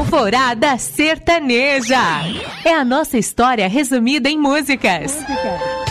Alvorada Sertaneja. É a nossa história resumida em músicas.